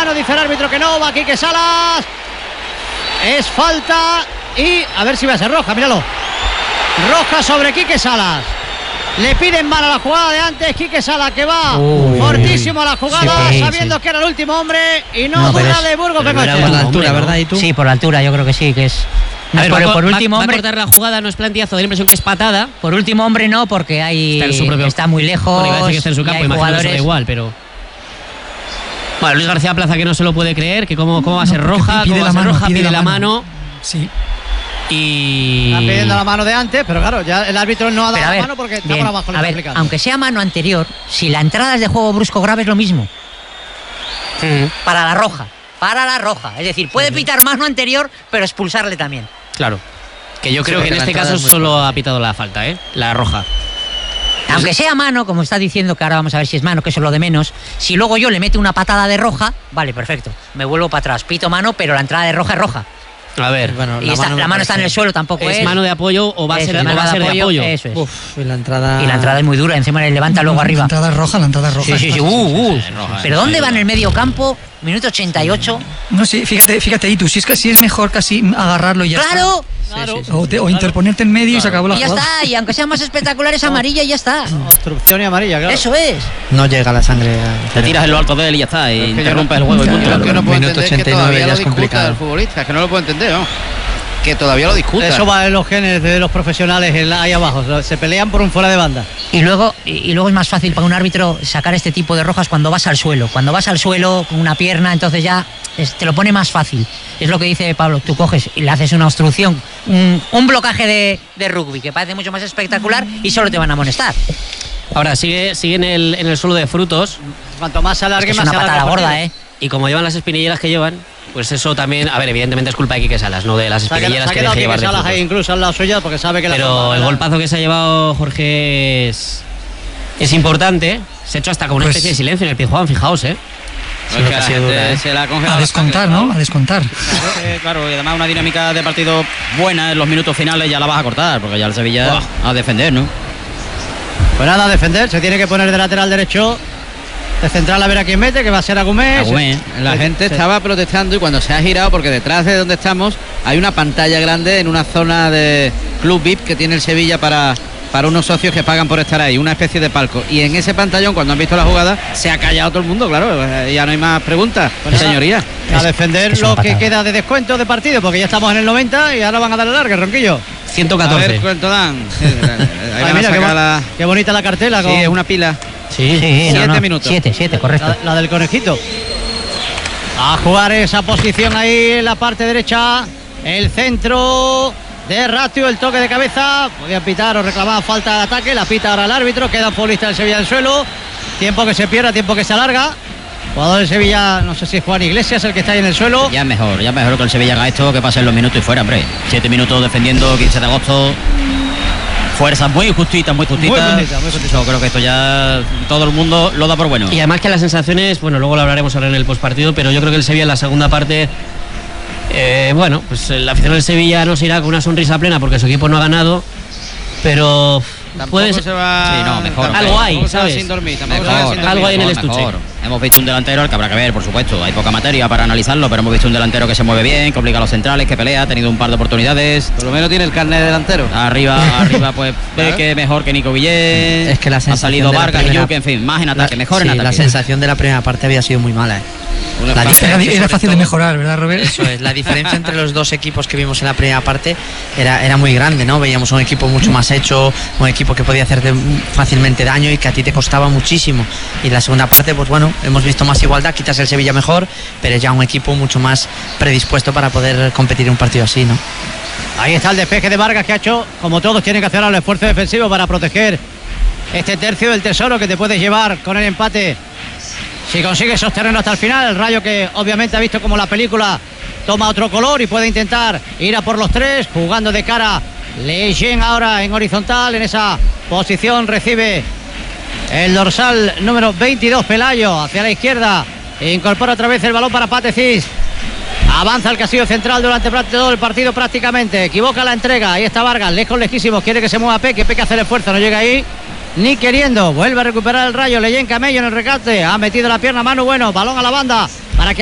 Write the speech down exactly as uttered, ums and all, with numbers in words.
mano, dice el árbitro que no, va Quique Salas. Es falta y a ver si va a ser roja, míralo. Roja sobre Quique Salas. Le piden mal a la jugada de antes. Quique Salas que va uy, fortísimo uy, uy. a la jugada, sí, sabiendo sí. que era el último hombre y no, no duda de Burgos Bengoechea. Por la altura, ¿verdad? ¿Y tú? Sí, por la altura, yo creo que sí, que es. No, a ver, por, va, por último va, hombre. Va a cortar la jugada, no es planteazo, da la impresión que es patada. Por último hombre, no, porque hay. Está, en su propio... está muy lejos. Bueno, iba a decir que está en su campo, imagino jugadores... que eso da igual, pero. Bueno, Luis García Plaza que no se lo puede creer, que cómo, cómo va a ser no, roja, pide cómo la va a ser mano, roja, pide, pide la, la mano. mano. Sí. Y... Está pidiendo la mano de antes, pero claro, ya el árbitro no ha dado ver, la mano porque está bien, por abajo. A ver, aunque sea mano anterior, si la entrada es de juego brusco grave es lo mismo. Mm. Para la roja, para la roja. Es decir, puede sí. pitar mano anterior, pero expulsarle también. Claro. Que yo creo sí, que en este caso solo fuerte. ha pitado la falta, ¿eh? La roja. Aunque sea mano, como está diciendo, que ahora vamos a ver si es mano, que eso es lo de menos. Si luego yo le meto una patada de roja, vale, perfecto. Me vuelvo para atrás, pito mano, pero la entrada de roja es roja. A ver, bueno, y la, esta, mano, la mano está en el suelo, tampoco es. ¿Es mano de apoyo o va a ser, o va a ser de apoyo? apoyo? Eso es. Uf, y la entrada... Y la entrada es muy dura, encima le levanta luego la arriba. La entrada es roja, la entrada es roja. Sí, sí, sí. Uh, uh. Sí, sí, roja, Pero ¿dónde va en el medio campo? Minuto ochenta y ocho. No, sí, fíjate, fíjate ahí tú, si es que si es mejor casi agarrarlo y ya ¡Claro! está. Claro. Sí, sí, sí, o, te, o interponerte en medio claro. y se acabó la y ya jugada. está, y aunque sea más espectacular es amarilla y ya está. Obstrucción y amarilla, claro. Eso es. No llega la sangre. Te tiras en lo alto de él y ya está, y interrumpes el juego y punto. Lo que no puedo entender es que todavía lo discuta el futbolista, es que no lo puedo entender, ¿no? Que todavía lo discuta. Eso va en los genes de los profesionales en la, ahí abajo, se pelean por un fuera de banda. Y luego, y, y luego es más fácil para un árbitro sacar este tipo de rojas cuando vas al suelo. Cuando vas al suelo con una pierna, entonces ya es, te lo pone más fácil. Es lo que dice Pablo, tú coges y le haces una obstrucción, un, un blocaje de, de rugby que parece mucho más espectacular y solo te van a amonestar. Ahora sigue, sigue en, el, en el suelo de frutos. Cuanto más se alargue, es más una se alarga patada gorda, ¿eh? Y como llevan las espinilleras que llevan, pues eso también, a ver, evidentemente es culpa de Quique Salas, no de las espinilleras se ha que deje llevar de Salas frutos. ahí incluso al lado suyo porque sabe que la Pero toma, el golpazo que se ha llevado Jorge es, es importante. Se ha hecho hasta como una pues, especie de silencio en el Pizjuán, fijaos, ¿eh? Sí, que ha sido dura, ¿eh? Se la a descontar, ¿no? A descontar. Eh, claro, y además una dinámica de partido buena en los minutos finales ya la vas a cortar, porque ya el Sevilla wow. a defender, ¿no? Pues nada, a defender, se tiene que poner de lateral derecho. De central a ver a quién mete, que va a ser Agumé. Agumé. La gente sí. estaba protestando y cuando se ha girado, porque detrás de donde estamos hay una pantalla grande en una zona de Club V I P que tiene el Sevilla para, para unos socios que pagan por estar ahí, una especie de palco. Y en ese pantallón, cuando han visto la jugada, se ha callado todo el mundo, claro, ya no hay más preguntas, pues señoría. A, a defender lo que queda de descuento de partido, porque ya estamos en el noventa y ahora van a dar el largue, Ronquillo. ciento catorce. A ver cuánto dan. Ahí Ay, mira, qué, la... qué bonita la cartela. Con... Sí, es una pila. Sí, sí, siete no, no. minutos. Siete, siete, correcto. La, la del conejito. A jugar esa posición ahí en la parte derecha. El centro de Ratio, el toque de cabeza. Podían pitar o reclamar falta de ataque. La pita ahora el árbitro. Queda un futbolista del Sevilla en el suelo. Tiempo que se pierde, tiempo que se alarga. Jugador del Sevilla, no sé si es Juan Iglesias el que está ahí en el suelo. Ya es mejor, ya es mejor que el Sevilla haga esto, que pasen los minutos y fuera, hombre. Siete minutos defendiendo, quince de agosto. Fuerzas muy justitas, muy justitas. Muy justita, muy justita. Yo creo que esto ya todo el mundo lo da por bueno. Y además que las sensaciones, bueno, luego lo hablaremos ahora en el postpartido, pero yo creo que el Sevilla en la segunda parte, eh, bueno, pues el aficionado del Sevilla no se irá con una sonrisa plena porque su equipo no ha ganado, pero puede ser. Se va... Sí, no, mejor. Algo hay, ¿sabes? Sin dormir, mejor, sin dormir, algo hay en el mejor, estuche. Mejor. Hemos visto un delantero al que habrá que ver, por supuesto. Hay poca materia para analizarlo, pero hemos visto un delantero que se mueve bien, que obliga a los centrales, que pelea, ha tenido un par de oportunidades. Por lo menos tiene el carnet de delantero. Arriba, arriba, pues ve que mejor que Nico Villén. Es que la sensación ha salido Vargas primera... y Yuke, en fin, más en ataque, la, mejor sí, en ataque. La sensación de la primera parte había sido muy mala, ¿eh? La era, era fácil todo, de mejorar, ¿verdad, Robert? Eso es, la diferencia entre los dos equipos que vimos en la primera parte era, era muy grande, ¿no? Veíamos un equipo mucho más hecho, un equipo que podía hacerte fácilmente daño y que a ti te costaba muchísimo. Y en la segunda parte, pues bueno, hemos visto más igualdad, quizás el Sevilla mejor, pero es ya un equipo mucho más predispuesto para poder competir en un partido así, ¿no? Ahí está el despeje de Vargas que ha hecho, como todos tienen que hacer el esfuerzo defensivo para proteger este tercio del tesoro que te puedes llevar con el empate. Si consigue sostenerlo hasta el final, el Rayo que obviamente ha visto como la película toma otro color y puede intentar ir a por los tres, jugando de cara Leyen ahora en horizontal, en esa posición recibe el dorsal número veintidós Pelayo hacia la izquierda, e incorpora otra vez el balón para Patecis. Avanza el castillo central durante todo el partido prácticamente, equivoca la entrega, ahí está Vargas, lejos, lejísimos, quiere que se mueva Peque, Peque hace el esfuerzo, no llega ahí ni queriendo, vuelve a recuperar el Rayo, Leyen Camello en el recate, ha metido la pierna Manu Bueno, balón a la banda para que